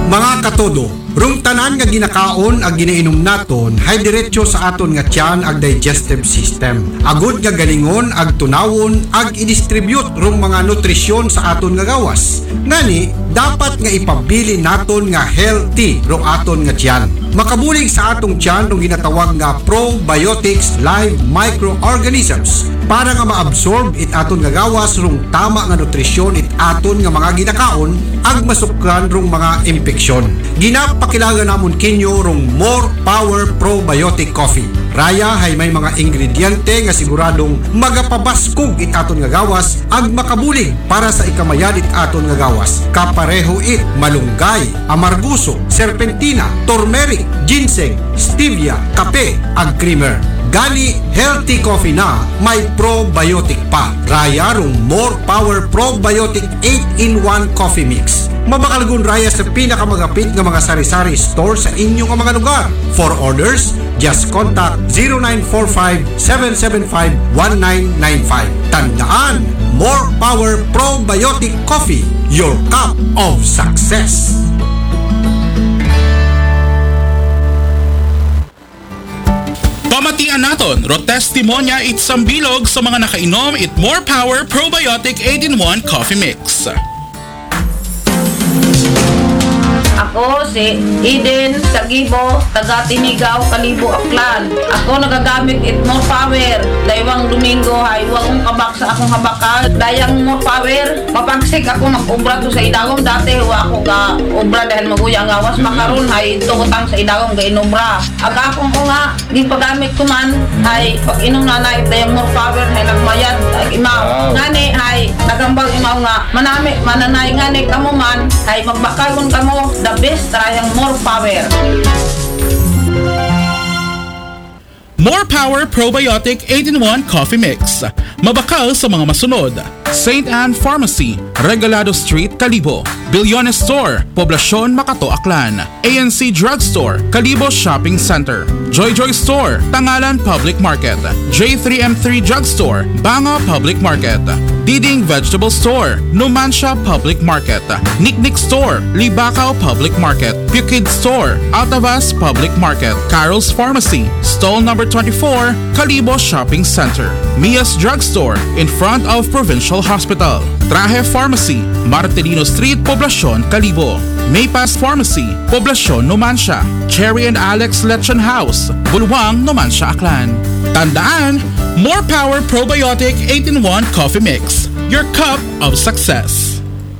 Mga katodo, rung tanan nga ginakaon ag ginainom naton hay diretso sa aton nga tiyan ag digestive system. Agud nga galingon ag tunawon ag i-distribute rung mga nutrisyon sa aton nga gawas. Ngani, dapat nga ipabili naton nga healthy rung aton nga tiyan. Makabulig sa atong tiyan rung ginatawag nga probiotics live microorganisms para nga maabsorb it aton nga gawas rung tama nga nutrisyon it aton nga mga ginakaon ag masukran rung mga impeksyon. Ginapakilala namon kinyo rung More Power Probiotic Coffee. Raya hay may mga ingrediente nga siguradong magapabaskog it aton nga gawas ag makabulig para sa ikamayan it aton nga gawas. Kapareho it malunggay, amarguso, serpentina, turmeric, ginseng, stevia, kape ag creamer. Gani healthy coffee na may probiotic pa. Raya rung More Power Probiotic 8-in-1 Coffee Mix. Mabakalgun raya sa pinakamagapit nga mga sari-sari store sa inyong mga lugar. For orders, just contact 0945-775-1995. Tandaan, More Power Probiotic Coffee, your cup of success. Pamatian naton, rotestimonya itsang bilog sa mga nakainom it More Power Probiotic 8-in-1 Coffee Mix. Ako si Eden Sagibo, taga Tinigaw, Kalibo, Aklan. Ako nagagamit it More Power. Daywang Domingo hay wagong kabak sa akong habakal. Dayang More Power, mapagsik ako nag-ubra to sa idagom. Dati wa ako ga ubra dahil maguyang gawas. Makaroon hay tukutang sa idagom ga inubra. Aga akong ko nga, di pagamit ko man hay pag inom na na it dayang More Power hay nagmayad ag imaw. Ngani hay nagambag imaw nga manami mananay ngani kamo man hay magbakagon kamo the best tayang More Power. More Power Probiotic 8-in-1 Coffee Mix. Mabakal sa mga masunod. St. Anne Pharmacy, Regalado Street, Kalibo. Bilyones Store, Poblacion, Makato, Aklan. ANC Drugstore, Kalibo Shopping Center. Joy Joy Store, Tangalan Public Market. J3M3 Drugstore, Banga Public Market. Diding Vegetable Store, Numancia Public Market. Nicknick Store, Libacao Public Market. Pukid Store, Altavas Public Market. Carol's Pharmacy, Stall number 24, Kalibo Shopping Center. Mia's Drugstore, in front of Provincial Hospital. Traje Pharmacy, Martelino Street, Poblacion, Kalibo. Maypass Pharmacy, Poblacion, Numancia. Cherry and Alex Lechon House, Bulwang, Numancia, Aklan. Tandaan, More Power Probiotic 8-in-1 Coffee Mix, your cup of success.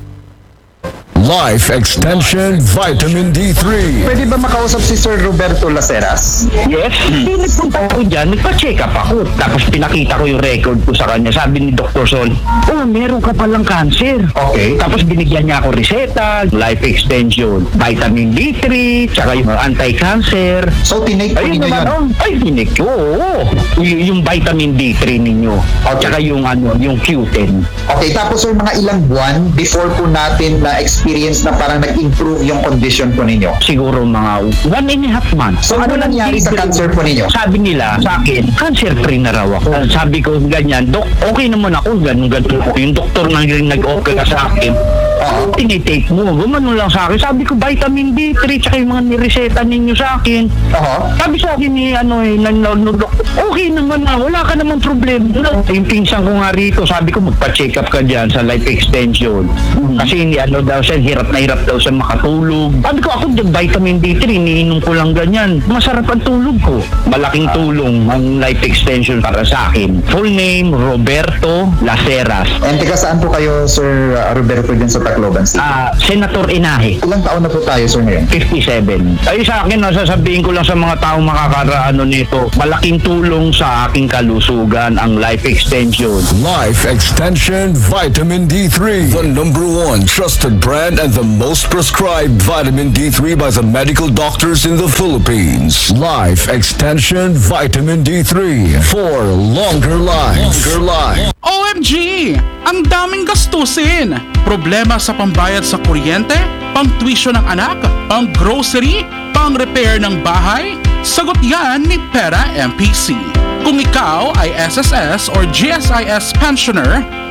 Life Extension Vitamin D3. Pwede ba makausap si Sir Roberto Laceras? Yes. Nagpunta ako dyan, nagpa-check up ako. Tapos pinakita ko yung record ko sa kanya. Sabi ni Dr. Sol, oh, meron ka palang cancer. Okay. Tapos binigyan niya ako reseta, life extension, vitamin D3, tsaka yung anti-cancer. So, tinake po ninyo yun? Ay, tinake ko, oo. Yung vitamin D3 ninyo. Okay. Tsaka yung, yung Q10. Okay, tapos sir, mga ilang buwan before po natin na-experience na parang nag-improve yung condition po ninyo? Siguro mga 1.5 months. So, ano nangyari sa cancer po ninyo? Sabi nila sa akin, cancer-free na raw ako. Sabi ko ganyan, Dok, okay naman ako, ganun. Yung doktor na nag-okay ka sa akin, tinitake mo, gumano lang sa akin. Sabi ko, vitamin D3, tsaka yung mga nireseta ninyo sa akin. Sabi sa akin ni, doktor, okay naman na, wala ka naman problem. Yung pinsan ko nga rito, sabi ko, magpa-check up ka dyan sa life extension. Kasi daw siya, hirap daw siya makatulog. Sabi ko, ako vitamin D3, iniinom ko lang ganyan. Masarap ang tulog ko. Malaking tulong ang life extension para sa akin. Full name, Roberto Laceras. And taga saan po kayo, Sir Roberto, dyan sa Tacloban City? Senator Inahe. Ilang taon na po tayo, sir, ngayon? 57. Ay, sa akin, sasabihin ko lang sa mga taong makakaraano nito, malaking tulong sa aking kalusugan ang life extension. Life Extension Vitamin D3, the #1 trusted brand and the most prescribed vitamin D3 by the medical doctors in the Philippines. Life Extension Vitamin D3 for longer life. OMG! Ang daming gastusin! Problema sa pambayad sa kuryente, pang-tuition ng anak, pang-grocery, pang-repair ng bahay? Sagot yan ni Pera MPC. Kung ikaw ay SSS or GSIS pensioner,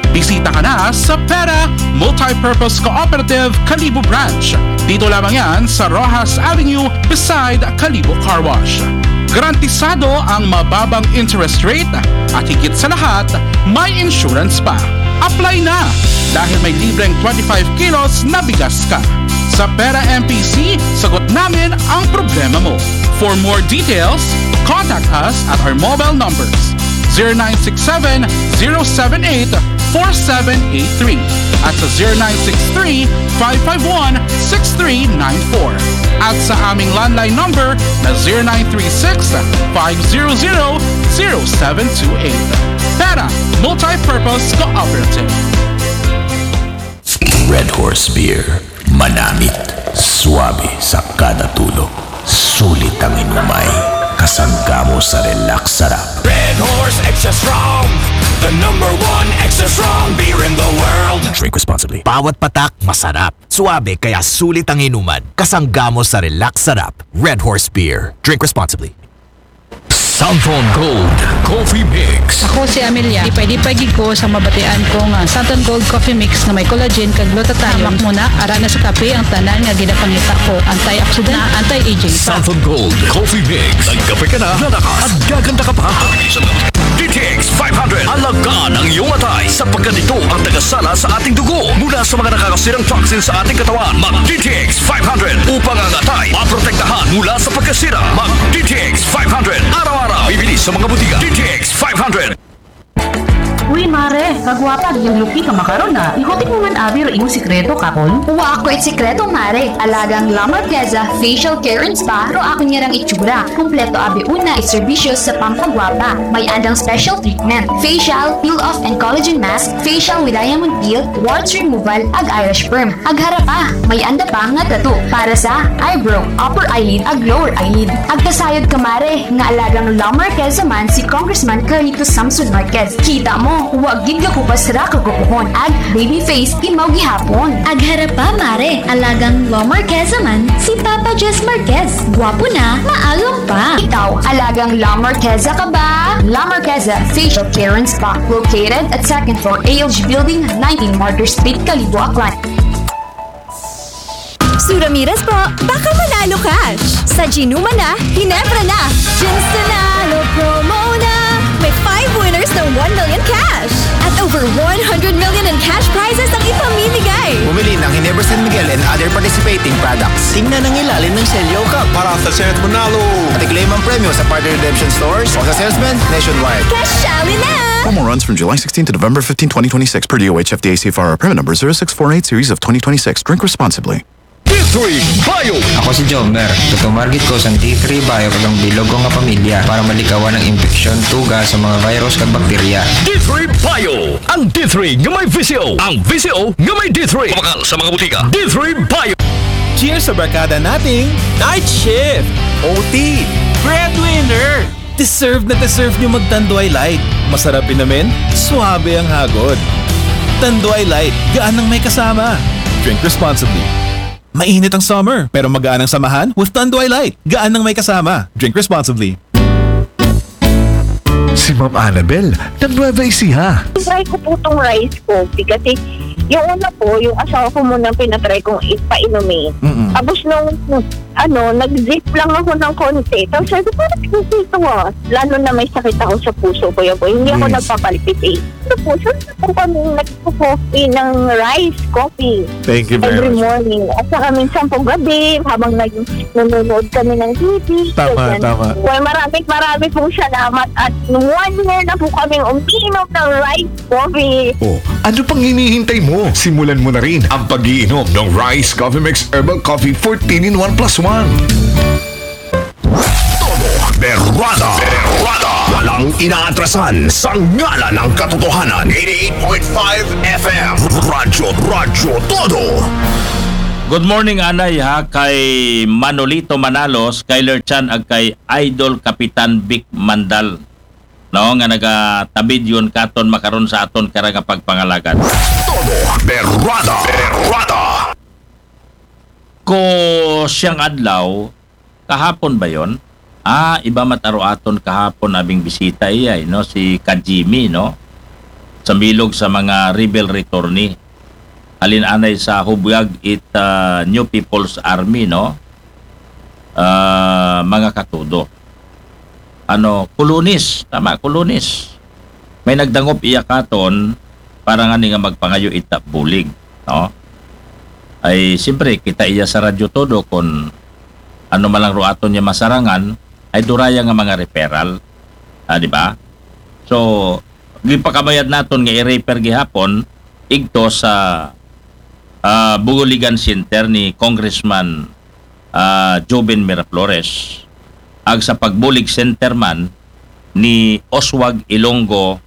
bisita ka na sa Pera Multipurpose Cooperative Kalibo Branch. Dito lamang yan sa Rojas Avenue beside Kalibo Car Wash. Garantisado ang mababang interest rate at higit sa lahat, may insurance pa. Apply na dahil may libreng 25 kilos na bigas ka. Sa Pera MPC, sagot namin ang problema mo. For more details, contact us at our mobile numbers 0967-078-4783 at sa 0963-551-6394 at sa aming landline number na 0936-500-0728. Pera Multipurpose Cooperative. Red Horse Beer. Manamit. Suabe sa kada tulog. Sulit ang inumay. Kasangga mo sa relax sarap. Red Horse Extra Strong, the #1 extra strong beer in the world. Drink responsibly. Bawat patak, masarap. Suabe kaya sulit ang inuman. Kasangga mo sa relax sarap. Red Horse Beer. Drink responsibly. Santon Gold Coffee Mix. Ako si Amelia. Ipay-pagig ko sa mabatian ko nga Santon Gold Coffee Mix na may collagen kag glutathione. Hamak muna, ara na sa kape ang tanan nga ginapangita ko. Antioxidant na anti-aging. Santon Gold Coffee Mix. Nagkape ka na, lalakas at gaganda ka pa. DTX 500. Alagaan ang iyong atay sapagkat ito ang tagasala sa ating dugo mula sa mga nakakasirang toxin sa ating katawan. Mag DTX 500 upang ang atay maprotektahan mula sa pagkasira. Mag DTX 500. Araw-araw bibili sa mga butika. DTX 500. Uy, mare, kagwapa, yung lupi ka makaroon na. Ikotin mo man abi ro imong sikreto kakon. Wa ako it sikreto, mare. Alagang La Marqueza Facial Care and Spa ro ako niyarang itsura. Kumpleto abi una iserbisyo sa pampagwapa. May andang special treatment. Facial, peel-off and collagen mask, facial with diamond peel, warts removal, ag Irish perm. Ag harapa, may anda pa nga tattoo para sa eyebrow, upper eyelid, ag lower eyelid. Ag kasayod ka, mare, nga alagang La Marqueza man si Congressman Carlito Samson Marquez. Kita mo, huwag gid ka kupasra kagupuhon ag baby face imaw gihapon. Ag harapa, mare, alagang La Marqueza man si Papa Jess Marquez. Gwapo na, maalong pa. Ikaw, alagang La Marqueza ka ba? La Marqueza Facial Care and Spa, located at 2nd floor ALG Building, 19 Martyr Street, Kalibo, Aklan. Suramiras po, baka manalo cash. Sa Ginuma na, Ginebra na. Gins Nanalo promo na. May 5 winners ng 1 million cash. At over 100 million in cash prizes ang ipamimigay. Bumili ng Ginebra San Miguel and other participating products. Tingnan ang ilalim ng Celio Cup para sa Senate Manalo. At i-claim ang premyo sa partner redemption stores o sa salesman nationwide. Cashali na! Promo runs from July 16 to November 15, 2026 per DOH FDA CFR permit number 0648 series of 2026. Drink responsibly. D3 Bio. Ako si Jomer. Tutumargit ko sa D3 Bio kagang bilog ko nga pamilya para malikawan ng infeksyon, tuga sa mga virus kag bakterya. D3 Bio. Ang D3 nga may VCO. Ang VCO nga may D3. Kumakal sa mga butika. D3 Bio. Cheers sa barkada nating Night Shift, OT, Breadwinner. Deserve na deserve nyo mag-Tanduay Light. Masarap inamin, suabe ang hagod. Tanduay Light, gaan ng may kasama. Drink responsibly. Mainit ang summer, pero magaan ang samahan with Tanduay Light. Gaan ng may kasama. Drink responsibly. Si Ma'am Annabel, ng Nueva Ecija. Try ko po itong rice coffee kasi yung una po, yung asawa ko munang pinatry kong ipainumin. Tapos nung nag-zip lang ako ng konti. Tapos sabi ko, parang ito lalo na may sakit ako sa puso ko. Hindi ako nagpapalpitate. Ano po, saan po kami nagpo-coffee ng rice coffee? Thank you very every much. morning. At saka minsan po gabi, habang nanonood kami ng TV. Tama. Well, marami pong salamat. At 1 year na po kaming umiinom ng rice coffee. Oh, ano pang hinihintay mo? Simulan mo na rin ang pag-iinom ng Rice Coffee Mix Herbal Coffee 14 in 1 plus 1. Todo Berwada. Walang inaatrasan sa ngala ng katotohanan. 88.5 FM. Radyo Todo. Good morning, Anay, ha, kay Manolito Manalos, Skyler Chan, ag kay Idol Kapitan Vic Mandal. No, nga nagatabid yun katon makaron sa aton karang pagpangalagan. Todo Berwada. Ko siyang adlaw, kahapon ba yon? Iba mataro aton kahapon abing bisita iyay, no? Si Kajimi, no? sa bilog sa mga rebel returnee. Halin-anay sa hubyag New People's Army, no? Mga katudo. Kulunis. Tama, kulunis. May nagdangop iya katon para nga nga magpangayo ita bulig, no? Ay siyempre kita iya sa radyo todo kung ano malang ruaton niya masarangan ay duraya nga mga referral, di ba? So gipakabayad naton nga i-refer gihapon igto sa Buguligan Center ni Congressman Joven Miraflores ag sa pagbulig center man ni Oswag Ilonggo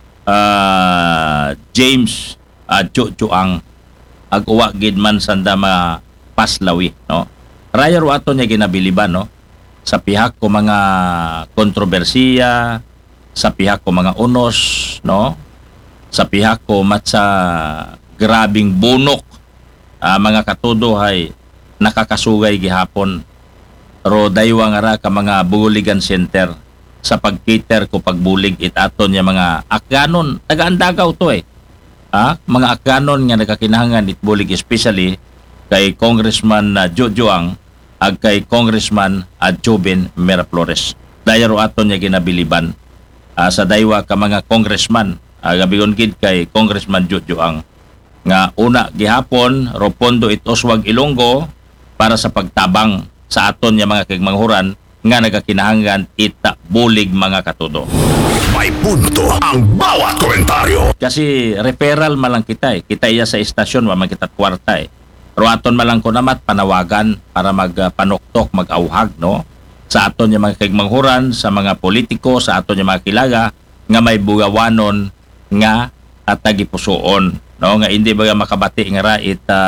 James Chuang ag uwa gid man sanda paslawi, no? Raya ro ato niya ginabiliban, no? Sa pihak ko mga kontrobersiya, sa pihak ko mga unos, no? Sa pihak ko matsa grabing bunok, mga katudo ay nakakasugay gihapon. Ro daywa nga ra ka mga Buguligan Center sa pagkiter ko pagbulig itaton niya mga akganon, taga-Andagaw to mga akganon nga nagkakinahangan itbulig, especially kay Congressman Jojoang ag kay Congressman Joven Miraflores. Dayaro aton niya ginabiliban sa daywa ka mga congressman gabigon gid kay Congressman Jojoang nga una gihapon ropondo it Oswag Ilonggo para sa pagtabang sa aton niya mga kigmanghuran nga nagakinahangan ita bulig mga katudo. May punto ang bawat komentaryo. Kasi referral malang kita Kita iya sa istasyon wa man kita kwarta Ruaton malang ko namat panawagan para magpanoktok, mag-auhag, no? Sa aton niya mga kigmanghuran, sa mga politiko, sa aton niya mga kilaga nga may bugawanon nga tagipusoon, no? Nga hindi ba makabati nga ra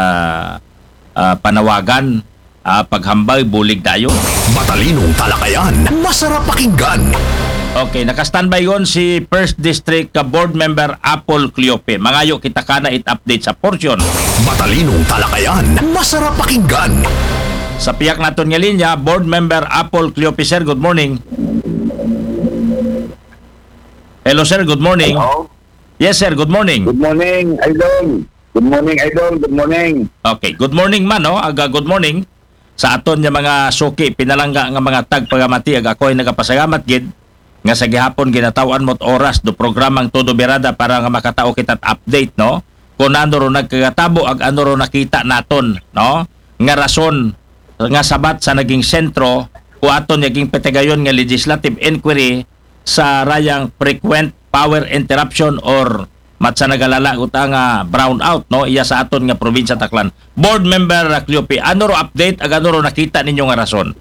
panawagan paghambay bulig dayo. Matalinong talakayan, masarap pakinggan. Okay, naka-standby yon si 1st District Board Member Apple Cleope. Mangayo kita kana it-update sa portion. Matalinong talakayan, masarap pakinggan. Sa piyak naton nga linya, Board Member Apple Cleope. Sir, good morning. Hello sir, good morning. Hello? Yes sir, good morning. Good morning, Idol. Good morning, Idol. Good morning. Okay, good morning man, no? Good morning. Sa aton nga mga suki, pinalangga nga mga tagpagamati, ako ay nagapasagamat gid nga sa gihapon ginatawan mo't oras do programang Todo Berada para nga makatao kita update, no? Kung ano ro nagkagatabo ag ano ro nakita naton, no? Nga rason nga sabat sa naging sentro o aton naging petigayon nga legislative inquiry sa rayang frequent power interruption or matsa nagalala uta nga brown out, no? Iya sa aton nga probinsya Taclan. Board Member Cleope, ano ro update ag ano ro nakita ninyo nga rason?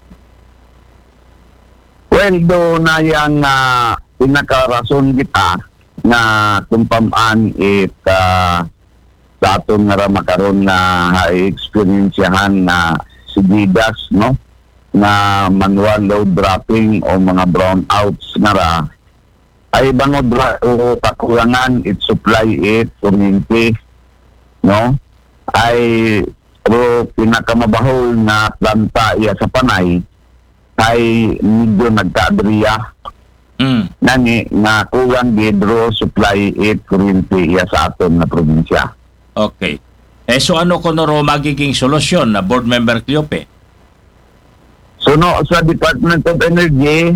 Well, do na yan pinakarason kita na kung pamaan sa aton nga makaroon na experiensyahan na sigidas, no? Na manual load dropping o mga brownouts nga ra ay bangod o kakulangan it supply it kuryente, no? Ay pero pinakamabahol na planta iya sa Panay ay medyo nagkadriya nani nga kulang gidro supply it kuryente iya sa aton na probinsya. Okay. So ano ko ro magiging solusyon na Board Member Cleope? So no, sa Department of Energy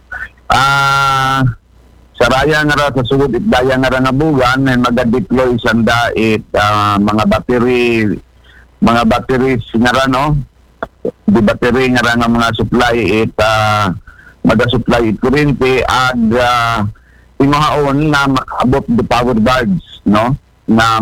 sa raya nga ra sa sugod itdaya nga ra nga bugan may maga-deploy sanda mga batteries nga ra, no? Di battery nga ra nga mga supply maga-supply it kuryente ag imahaon na makaabot the power barge, no? Na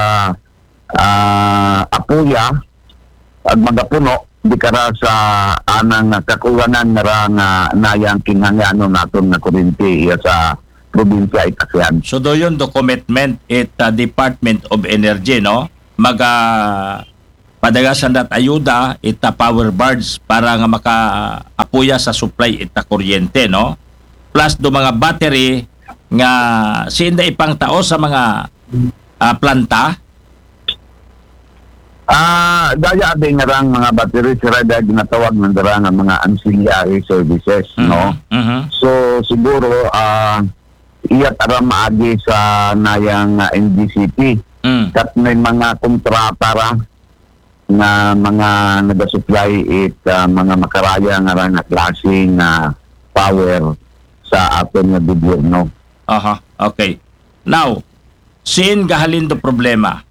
apuya ag magapuno di kara sa anang kakulangan nga nayang kinahanglan naton na kuryente iya sa probinsya Itakyan. So do yun do commitment Department of Energy, no? Padagasan dat ayuda ita power barge para nga makaapuya sa supply ita kuryente, no? Plus do mga battery nga sinda ipang tao sa mga planta. Daya din nga rang mga battery sira da ginatawag ng mga ancillary services, no? So siguro iyat ara maagi sa nayang NGCP. Kat may mga kontrata ra na mga nagasupply it mga makaraya nga ra nga klase nga power sa aton nga gobyerno. Aha, okay. Now, siin gahalin do problema?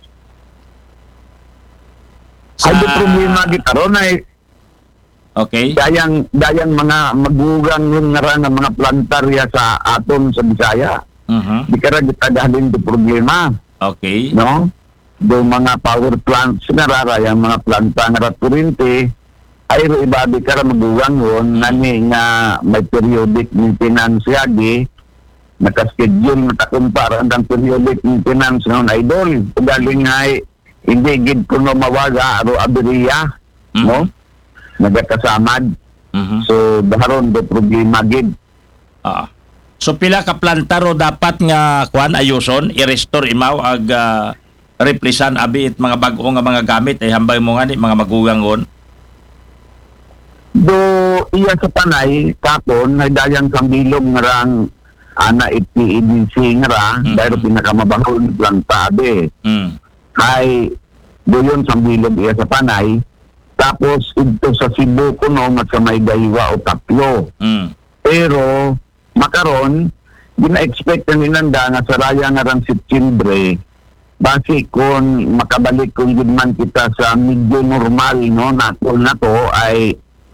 Ay do problema gitaron ay okay. Dayang mga magugang yung nga ra nga mga plantarya sa aton sa Bisaya. Di kara kita gahalin do problema. Okay. No? Do mga power plants nga ra yung mga planta nga ra kurente ay ro ibadi kara magugang yun nani nga may periodic maintenance yagi naka-schedule na takumpara ang periodic maintenance ng idol. Galing ay hindi gid kuno mawaga aro aberiya, no? Nagakasamad. So daharon do problema gid. So pila ka planta ro dapat nga kuan ayuson i-restore imaw ag replisan abi it mga bag-o nga mga gamit ay hambay mo nga ni mga magugangon. Do iya sa panay kapon nagdayang sambilog nga rang ana iti EDC nga ra dahil pinakamabahol ng planta abi. Ay doon sambilog iya sa panay tapos ito sa Cebu kuno nga sa may Daywa o Taplo. Pero makaron gina-expect na ninanda nga sa raya nga rang September base kung makabalik kung man kita sa medyo normal no na to ay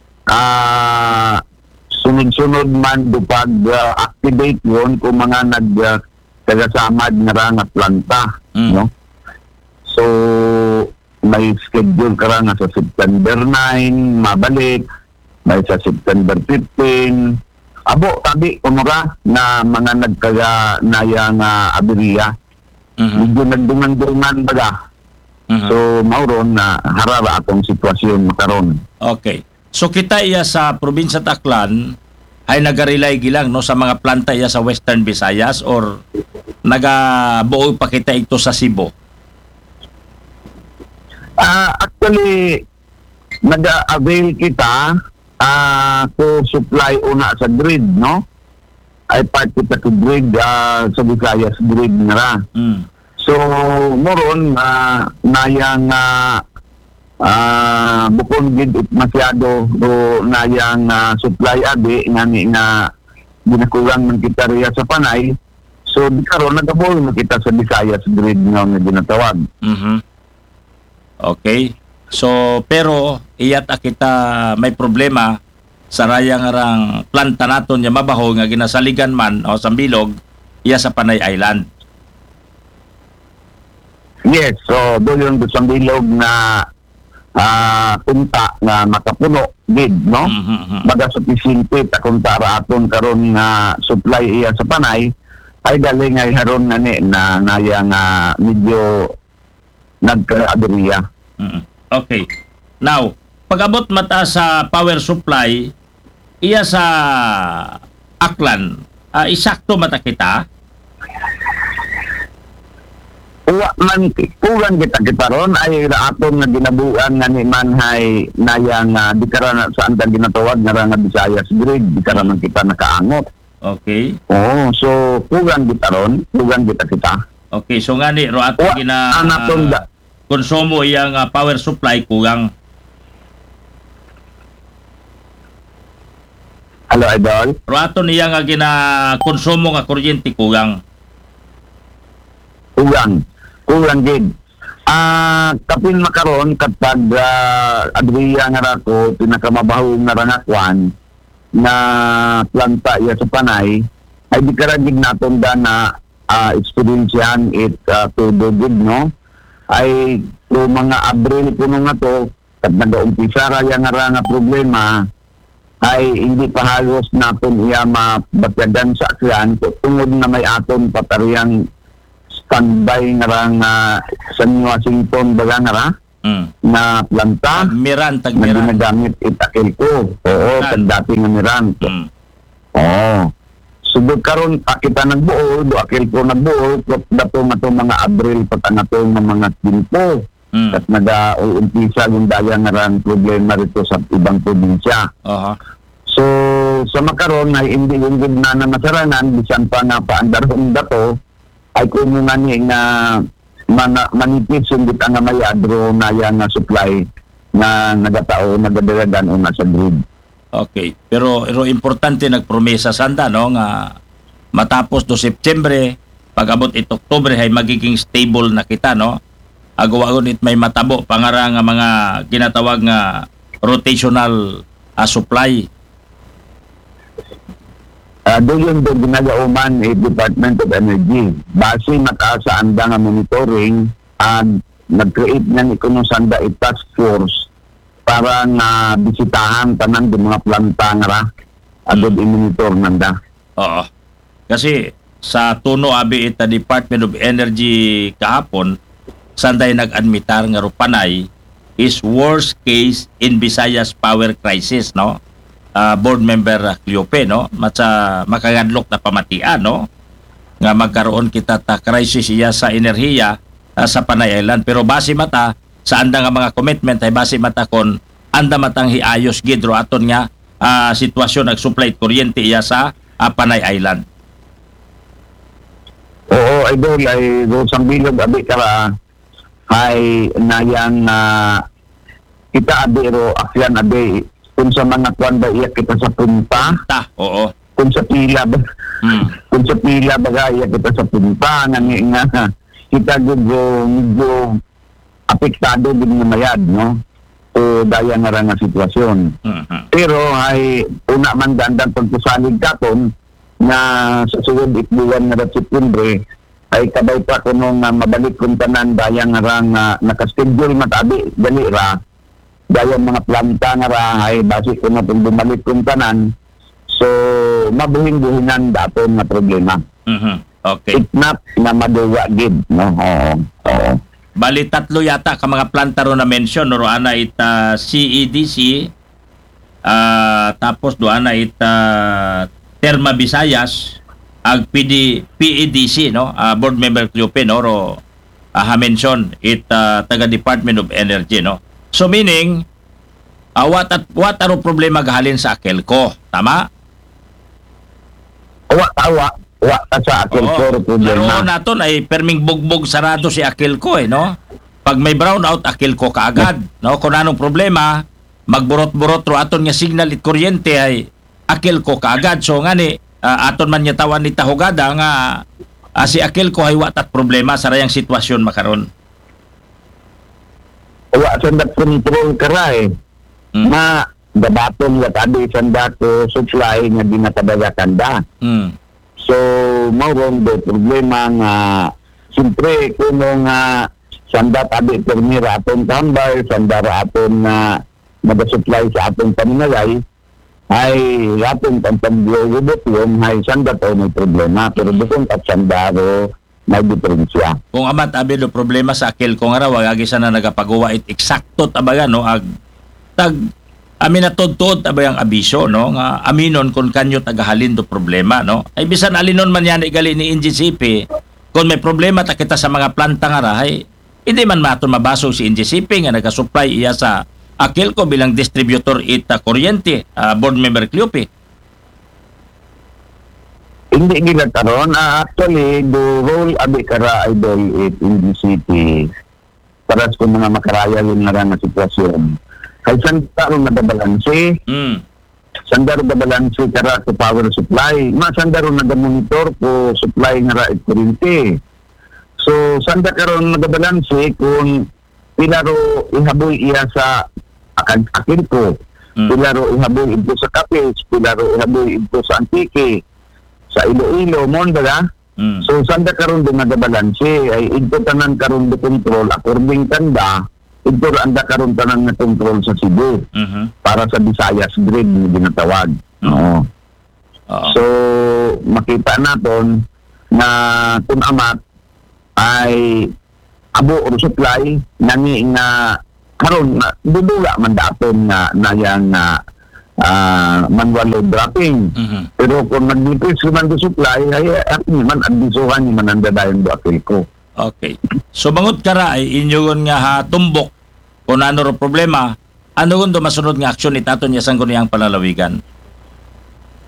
sunod-sunod man do pag activate yon kung mga nagkagasamad nga nga planta no. So may schedule ka nga sa September 9 mabalik, may sa September 15 abo tabi kunura na mga nagkaga nayang aberiya. Medyo nagdungan-dungan baga. So mauron na harara atong sitwasyon makaron. Okay. So kita iya sa probinsya Taclan ay nagarelay gilang no sa mga planta iya sa Western Visayas or nagabuo pa kita ito sa Cebu? Actually naga-avail kita to supply una sa grid no. Ay part kita to grid sa Visayas grid nga ra. So moron nayang bukon gid masyado do nayang supply abi ngani nga ginakulang man kita riya sa panay. So di karon nagabol man kita sa Visayas grid nga ginatawag. Okay. So pero iyat kita may problema sa raya nga rang planta naton nya mabaho nga ginasaligan man o sambilog iya sa Panay Island. Yes, so doon yung sambilog na punta na makapuno gid no. Baga sufficiente ta kung para aton karon nga supply iya sa Panay ay galing ay haron nga ni na nayang medyo nagka-aberiya. Okay. Now, pag-abot mata sa power supply iya sa Aklan, isakto mata kita? Uwa man kulang kita ron ay aton nga ginabuan nga ni manhay nayang di karon sa anda ginatawag nga nga Visayas grid di karon man kita nakaangot. Okay. Oh, so kulang kita ron, kulang kita. Okay, so ngani ro ato gina konsumo iyang power supply kulang. Hello, Idol. Ro ato niya nga gina konsumo nga kuryente kulang. Kulang gid. Kapin makaron kapag adriya nga rako pinakamabaho nga ranakwan na planta iya sa Panay ay di karagig naton na experiencehan it to the good no ay to mga Abril kuno nga to kat nagaumpisa ra nga problema ay hindi pa halos naton iya mabagyagan sa Aklan tungod na may aton patariyang standby nga sa New Washington baga nga ra na planta Miran na ginagamit itakil ko. Oo, dati nga Miran. Sugod karon kita nagbuo, do akil ko nagbuo, dato nga to mga Abril patanga to mga timpo. At nag-uumpisa yung daya nga ran problema rito sa ibang probinsya. So sa makaron ay hindi yung gid na masarangan bisan pa nga paandar ang dato ay kuno nga ni nga manipis yung bit ang mayadro na yan na supply na nagatao nagadalagan o nasa grid. Okay. Pero importante nagpromesa sanda no nga matapos do September pag-abot it Oktubre ay magiging stable na kita no. Agawagon it may matabo pangara nga mga ginatawag nga rotational supply. Doon yung ginagauman Department of Energy. Base mataasa anda nga monitoring at nag-create ng ikunusanda task force para nga bisitahan tanan ng mga planta nga ra adod i-monitor nanda. Oo. Kasi sa tuno abi ita Department of Energy kahapon sanday nag-admitar nga rupanay is worst case in Visayas power crisis no. Board member Cleope no makagadlok na pamatian no nga magkaroon kita ta crisis iya sa enerhiya sa Panay Island pero base mata sa anda nga mga commitment ay base mata kon anda matang hiayos gidro aton nga sitwasyon ag supply kuryente iya sa Panay Island. Oo, idol ay Rosang Bilog abi kara ay nayang kita abiro akyan abi kung sa mga kwan ba iyak kita sa punta. Oo. Kung sa pila ba kung sa pila ba iyak kita sa punta nga kita medyo apektado din na mayad no. So daya nga nga sitwasyon. Pero ay una man dandan pagpusalig katon na sa sunod itbuwan nga September ay kabay pa kuno nga mabalik kung tanan daya nga naka-schedule matabi dali ra daya mga planta nga ra ay base kuno kung bumalik kung tanan so mabuhin-buhinan daton nga problema. Okay. It's not na maduwa gid no. Oo. Bali tatlo yata ka mga planta ro na mention no ana ita CEDC tapos do ana ita Terma Visayas ag PEDC no board member Cleope no ro ha-mention taga Department of Energy no. So meaning what aro problema gahalin sa Akelco, tama? Wa sa Akelco problema. Laro naton ay perming bugbog sarado si Akelco no. Pag may brownout Akelco kaagad no kun anong problema magburot-burot ro aton nga signal it kuryente ay Akelco kaagad so ngani aton man nya tawan ni tahugada nga si Akelco ay watat problema sa rayang sitwasyon makaron. Wa sandat control kara na dabaton nga tadi sandat supply nga dinatadagan da. So mao do problema nga siyempre kuno nga sandat tadi permira aton tambay sandara aton nga nag-supply sa aton paminalay ay aton pagpaglugot yung ay sandat o may problema pero bukong at sandaro may diferensya. Kung amat abi do problema sa Akelco nga raw agi sana nagapagawa it eksakto tabaga no ag tag amin na tod-tod tabayang abiso no nga aminon kung kanyo tagahalin do problema no ay bisan alinon man yan igali ni NGCP kung may problema ta kita sa mga planta nga rahay hindi man maton mabasog si NGCP nga nagasupply iya sa Akelco bilang distributor ita kuryente board member Cleope. Hindi gila karon actually the role abi kara idol it in the city para sa mga makaraya yung nga sitwasyon kay sandaro na babalanse sandaro babalanse kara sa power supply sandaro na monitor ko supply nga ra kuryente so sanda karon nagabalanse kung pilaro ihaboy iya sa Akelco pilaro ihaboy ito sa Capiz pilaro ihaboy ito sa Antique sa Iloilo, Mondaga. So, sanda karon din nagabalanse, ay ito tanan karon do control, according tanda, ito anda karon tanan na control sa Cebu, para sa Visayas grid na ginatawag. So, makita naton na kung amat ay abo or supply, nani nga karon dudula man daton na yang manual load dropping. Pero kung mag-decrease naman do supply, ay atin naman adbisuhan yung manandadayon do Akelco. Okay. So bangod kara ay inyo nga tumbok kung ano ro problema, ano gundo masunod nga aksyon itaton niya sang kuniyang palalawigan?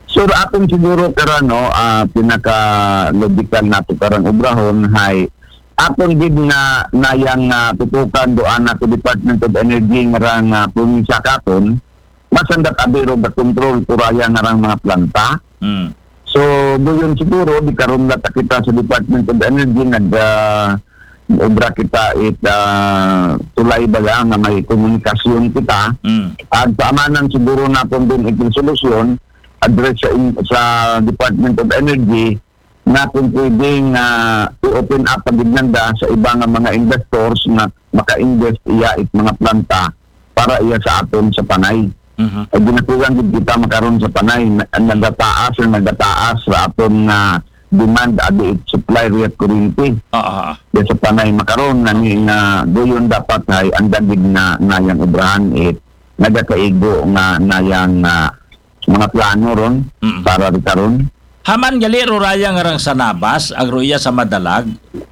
So aton siguro karano pinaka-logical nato karang obrahon hay aton gid nga nayang tutukan doan na to Department of Energy ngarang probinsya katon masandat abiro ba control turaya ngarang mga planta. So doon siguro di karon na kita sa Department of Energy obra kita tulay baga nga may komunikasyon kita at paamanan siguro natin din itong solusyon address sa Department of Energy na kung pwedeng i-open up pagignanda sa ibang mga investors na maka-invest iya it mga planta para iya sa aton sa panay. Ay ginatugan kita makaroon sa panay nagataas sa aton demand adi it supply rate kuryente. Sa panay makaroon na doyon dapat ay ang dagig na nayang obrahan nagakaigo nga nayang mga plano ron para karon. Haman galero raya ngarang sa Nabas, agroya sa Madalag.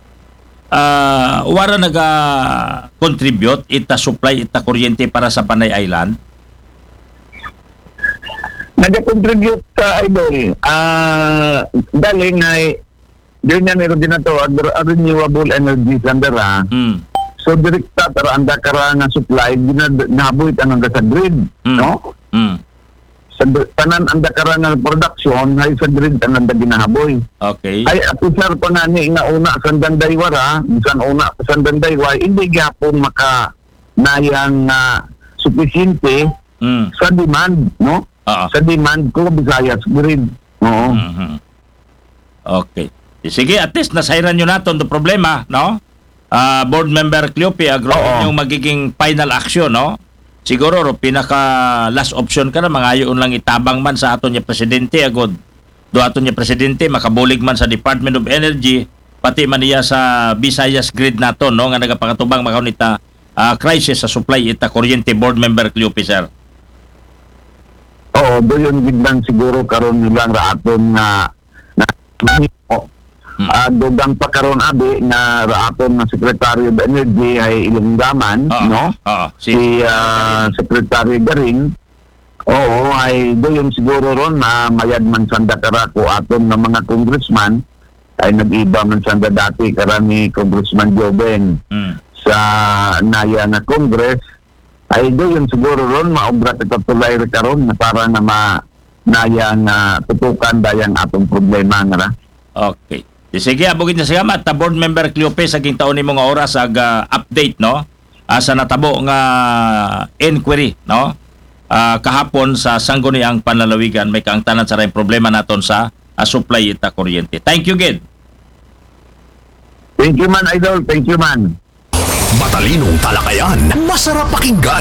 Wara naga contribute ita supply ita kuryente para sa Panay Island. Naga-contribute ka idol. Daling ay din meron din nato renewable energy sandara. So direkta tara anda kara nga supply ginahaboy tanang sa grid, no? Sa tanan anda kara nga production ay sa grid tanan da ginahaboy. Okay. Ay apisar pa nani nga una sandanday wara, bisan una sandanday way hindi gyapon maka nayang suficiente sa demand, no? Sa demand ko Visayas grid. Oo. Okay. Sige, at least nasairan nyo natin the problema, no? Board Member Cleope, yung magiging final action, no? Siguro, pinaka last option ka na, mangayon lang itabang man sa aton niya presidente, agod. Do aton niya presidente, makabulig man sa Department of Energy, pati man niya sa Visayas grid nato, no? Nga nagapakatubang makaon ita crisis sa supply ita kuryente. Board Member Cleope, sir. Oo, doon gidlang siguro karon nilang raaton na dogang pa karon abi na raaton na Secretary of Energy ay Ilonggaman, no? Si Secretary Garing. Oo, ay doon siguro ron na mayad man sanda kara ko aton ng mga congressman ay nag-iba man sanda dati karami Congressman Joben sa naya na Congress. Ay doon siguro ron maobra kita tulay karon na para na nayang tutukan dayang atong problema nga. Okay. Sige, abugin na salamat ta Board Member Cleope sa ging taon nimo nga oras ag update, no? Sa natabo nga inquiry, no? Kahapon sa sangguniang panlalawigan may kaangtanan sa ray problema naton sa supply ita kuryente. Thank you, Gid. Thank you man, idol. Thank you man. Matalinong talakayan, masarap pakinggan.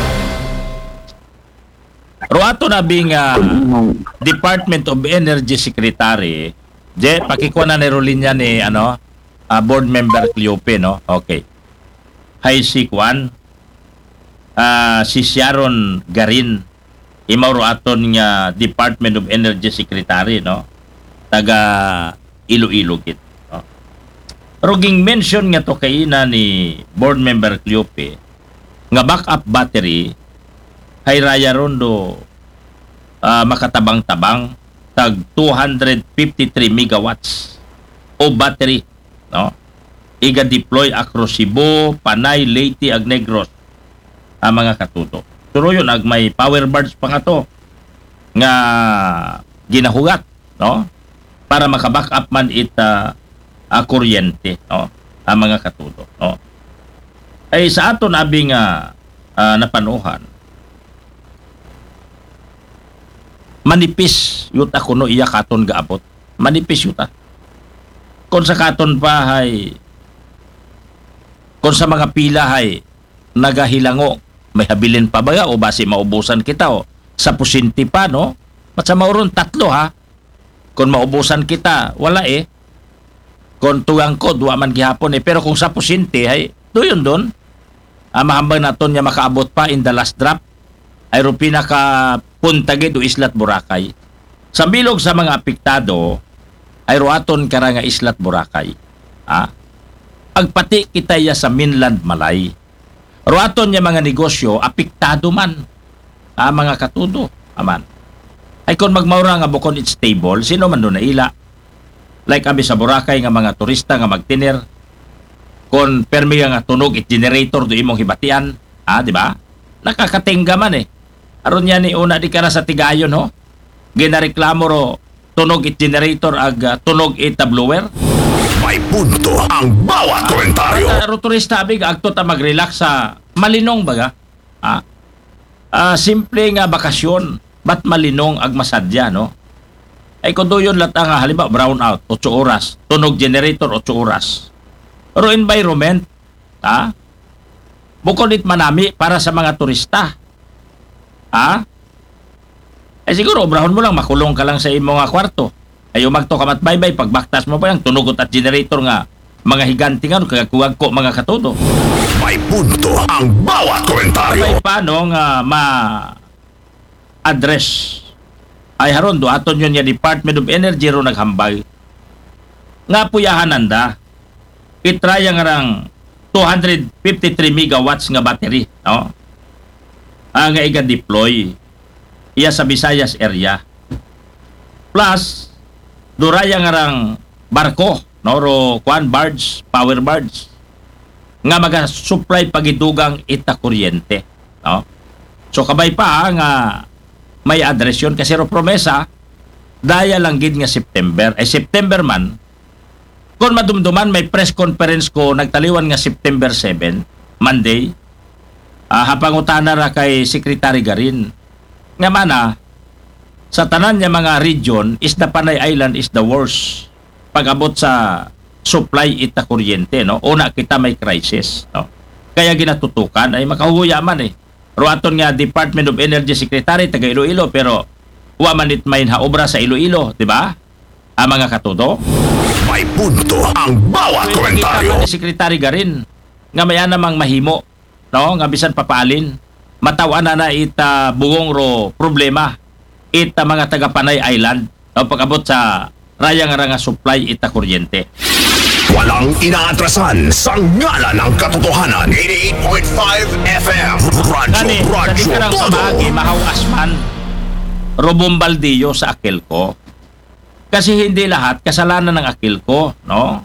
Ruato na bing Department of Energy Secretary, pakikuha na ni Rolina ni Board Member Cleope, no? Okay. Hay si Kwan, si Sharon Garin, imaw ruaton nga Department of Energy Secretary, no? Taga Iloilo kit. Roging mention nga to kay na ni Board Member Cleope nga backup battery hay raya rondo makatabang-tabang tag 253 megawatts o battery, no? Iga deploy across Cebu, Panay, Leyte, ag Negros ang mga katuto. Pero yun ag may power barge pa nga to nga ginahugat, no? Para maka-backup man kuryente, no? Ang mga katuto, no? Ay sa aton abi nga napanuhan manipis yuta kuno iya katon gaabot. Manipis yuta. Kung sa katon pa hay kung sa mga pila hay nagahilango, may habilin pa ba o basi maubusan kita o sa pusinti pa, no? At sa mauron tatlo ha. Kung maubusan kita, wala kung tugang ko, duwa man gihapon pero kung sa pusinti hay doon doon mahambang naton niya makaabot pa in the last drop ay rupina ka puntagid o Islat Boracay. Sa bilog sa mga apektado ay ruaton kara nga Islat Boracay. Agpati kita ya sa mainland Malay. Ruaton niya mga negosyo apektado man mga katudo aman. Ay kung magmaura nga bukod it's stable, sino man doon na ila? Like abi sa Boracay nga mga turista nga magtiner, kung permi nga tunog it generator do imong hibatian, di ba? Nakakatingga man eh. Aron yan ni una di ka na sa tigayon ho. Ginareklamo ro tunog it generator ag tunog it blower. May punto ang bawat komentaryo. Aro turista abi agto ta mag-relax sa malinong baga. Simple nga bakasyon, ba't malinong ag masadya, no? Ay kung doon lahat nga halimbawa brown out 8 oras, tunog generator 8 oras. Pero environment, bukod it manami para sa mga turista. Ay siguro obrahon mo lang, makulong ka lang sa imong nga kwarto. Ayaw magto ka matbaybay, pagbaktas mo pa yung tunugot at generator nga mga higanti nga, kagakuwag ko mga katudo. May punto ang bawat komentaryo. Ay paano nga ma-address? Ay haron do aton yun yung Department of Energy ro naghambay. Nga puyahan nanda, itraya nga rang 253 megawatts nga battery, no? Nga iga-deploy iya sa Visayas area. Plus, duraya nga rang barko, no? Ro, barge, power barge, nga maga-supply pagidugang ita kuryente, no? So, kabay pa nga may address yun kasi ro promesa, daya lang gid nga September. Ay September man, kung madumduman may press conference ko nagtaliwan nga September 7, Monday, hapangutana ra kay Secretary Garin. Nga mana, sa tanan niya mga region, is the Panay Island is the worst. Pag-abot sa supply ita kuryente, no? Una kita may crisis, no? Kaya ginatutukan ay makahuya man eh. Ruaton nga Department of Energy Secretary taga Iloilo pero wa man it main haobra sa Iloilo, di ba? Ang mga katudo. May punto ang bawat komentaryo. Ni Secretary Garin nga maya namang mahimo, no? Nga bisan papalin matawan na ita bugong ro problema ita mga taga Panay Island, no? Pag-abot sa raya nga supply ita kuryente. Walang inaatrasan sa ngalan ng katotohanan. 88.5 FM Radyo Todo. Mahawas man Robombaldillo sa Aquilco. Kasi hindi lahat kasalanan ng Aquilco, no?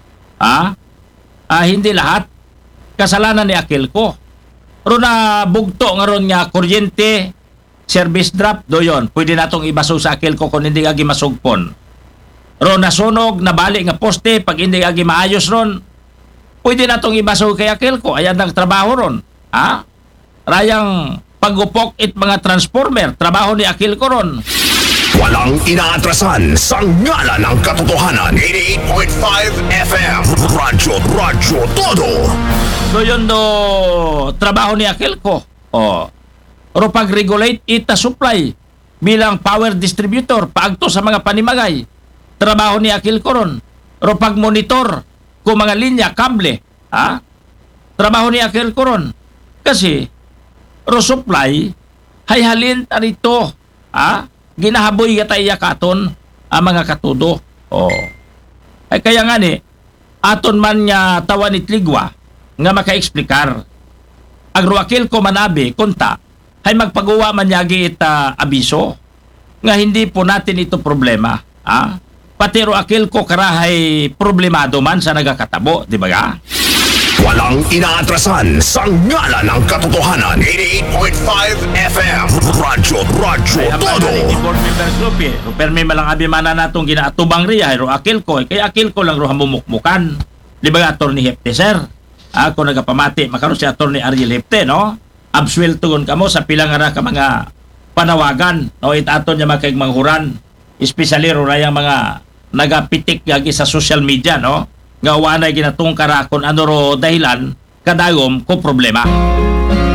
Hindi lahat kasalanan ni Aquilco. Pero na bugto nga ron nga kuryente, service drop do yon. Pwede natong ibasog sa Aquilco kung hindi agi masugpon. Ron nasunog, nabalik nga poste, pag hindi agi maayos ron, pwede na itong ibasog kay Aquilco. Ayan ang trabaho ron. Rayang pagupok it mga transformer, trabaho ni Aquilco ron. Walang inaatrasan sa ngalan ng katotohanan. 88.5 FM Radyo Todo. So yun do, trabaho ni Aquilco. Ro pag-regulate ita supply bilang power distributor, paagto sa mga panimagay. Trabaho ni Aquilco ron. Ro pag-monitor kung mga linya, kable. Trabaho ni Aquilco ron. Kasi, ro supply, hayhalin tarito. Ginahaboy gatay yakaton ang mga katudo. Ay kaya nga ni, aton man nga tawan itligwa, nga maka-eksplikar. Ang ro Aquilco manabi, kunta, hay magpagawa man yagi ita abiso, nga hindi po natin ito problema. Pati ro Aquilco karahay problemado man sa nagakatabo, di ba ga? Walang inaatrasan sa ngalan ng katotohanan. 88.5 FM Radyo Todo. Board members group permi malang abi mana natong ginaatubang riya ro Aquilco kay Aquilco lang ro hamumukmukan. Di ba ga Attorney Hepte sir? Ako nagapamati makaron si Attorney Ariel Hepte, no? Absueltugon kamo sa pilang ara ka mga panawagan, no? Itaton niya makay manghuran. Especially ro rayang mga nagapitik yagi sa social media, no? Nga wanay ginatungkara kung ano ro dahilan kadagom ko problema.